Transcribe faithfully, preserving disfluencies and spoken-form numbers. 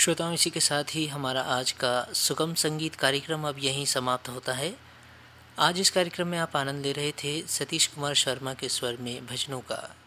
श्रोताओं, इसी के साथ ही हमारा आज का सुगम संगीत कार्यक्रम अब यहीं समाप्त होता है। आज इस कार्यक्रम में आप आनंद ले रहे थे सतीश कुमार शर्मा के स्वर में भजनों का।